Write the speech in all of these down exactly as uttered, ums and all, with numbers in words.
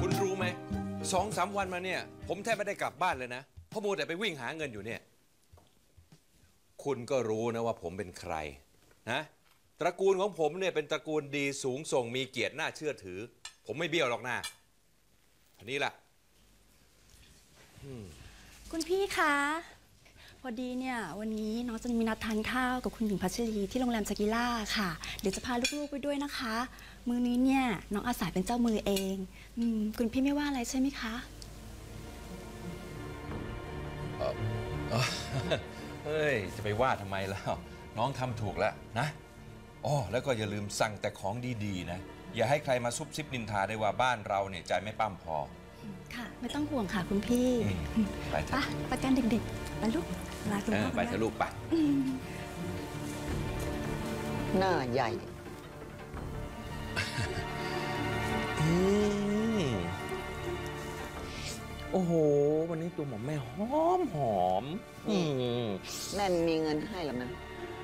คุณรู้ไหมสองสามวันมาเนี่ยผมแทบไม่ได้กลับบ้านเลยนะเพราะมัวแต่ไปวิ่งหาเงินอยู่เนี่ยคุณก็รู้นะว่าผมเป็นใครนะตระกูลของผมเนี่ยเป็นตระกูลดีสูงส่งมีเกียรติน่าเชื่อถือผมไม่เบี้ยวหรอกนะอันนี้ล่ะคุณพี่คะพอดีเนี่ยวันนี้น้องจะมีนัดทานข้าวกับคุณหญิงพัชรีที่โรงแรมสกิล่าค่ะเดี๋ยวจะพาลูกๆไปด้วยนะคะมื้อนี้เนี่ยน้องอาสาเป็นเจ้ามือเองอืมคุณพี่ไม่ว่าอะไรใช่ไหมคะเฮ้ยจะไปว่าทำไมแล้วน้องทำถูกแล้วนะอ๋อแล้วก็อย่าลืมสั่งแต่ของดีๆนะอย่าให้ใครมาซุบซิบนินทาได้ว่าบ้านเราเนี่ยใจไม่ปั้มพอค่ะไม่ต้องห่วงค่ะคุณพี่ไปเถอะประกันเด็กๆไปลูกลาคุณพ่อไปเถอะลูกไปหน้าใหญ่โอ้โหวันนี้ตัวหมอมแม่หอมหอมแม่มีเงินให้หรือมั้ย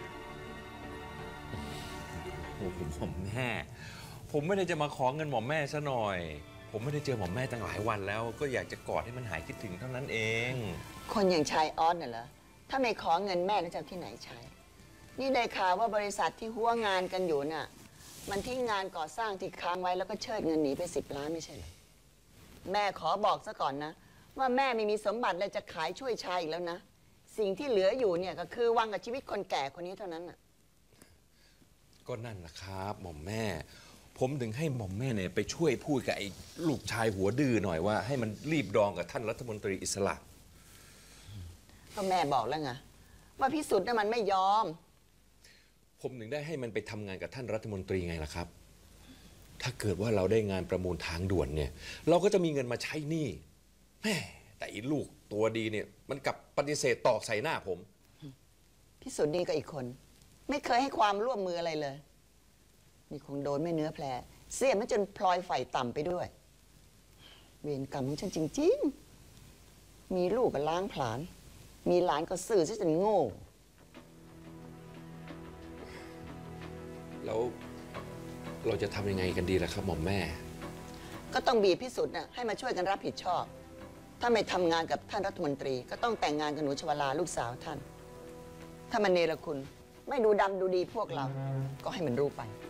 โอ้โหหมอมแม่ผมไม่ได้จะมาขอเงินหมอมแม่ซะหน่อยผมไม่ได้เจอหมอมแม่ตั้งหลายวันแล้วก็อยากจะกอดให้มันหายคิดถึงเท่านั้นเองคนอย่างชายออสน่ะเหรอถ้าไม่ขอเงินแม่แล้วจะที่ไหนใช้นี่ได้ข่าวว่าบริษัทที่หัวงานกันอยู่น่ะมันทิ้งงานก่อสร้างที่ค้างไว้แล้วก็เชิดเงินหนีไปสิบล้านไม่ใช่เหรอแม่ขอบอกซะก่อนนะว่าแม่ไม่มีสมบัติเลยจะขายช่วยชายอีกแล้วนะสิ่งที่เหลืออยู่เนี่ยก็คือวังกับชีวิตคนแก่คนนี้เท่านั้นน่ะก็นั่นแหละครับหม่อมแม่ผมถึงให้หม่อมแม่เนี่ยไปช่วยพูดกับไอ้ลูกชายหัวดื้อหน่อยว่าให้มันรีบดองกับท่านรัฐมนตรีอิสระก็แม่บอกแล้วไงว่าพิสุทธิ์น่ะมันไม่ยอมผมถึงได้ให้มันไปทำงานกับท่านรัฐมนตรีไงล่ะครับถ้าเกิดว่าเราได้งานประมูลทางด่วนเนี่ยเราก็จะมีเงินมาใช้หนี้แม่แต่อีลูกตัวดีเนี่ยมันกลับปฏิเสธตอกใส่หน้าผมพิสุทธิ์นี่ก็อีกคนไม่เคยให้ความร่วมมืออะไรเลยนี่คงโดนไม่เนื้อแผลเสียมันจนพลอยไฟต่ำไปด้วยเวรกรรมของฉันจริงๆมีลูกก็ล้างผลาญมีหลานก็ซื่อซะจนโง่แล้วเราจะทำยังไงกันดีล่ะครับหม่อมแม่ก็ต้องบีบพิสุทธิ์น่ะให้มาช่วยกันรับผิดชอบถ้าไม่ทำงานกับท่านรัฐมนตรีก็ต้องแต่งงานกับหนูชวลาลูกสาวท่านถ้ามันเนรคุณไม่ดูดำดูดีพวกเราก็ให้มันรู้ไป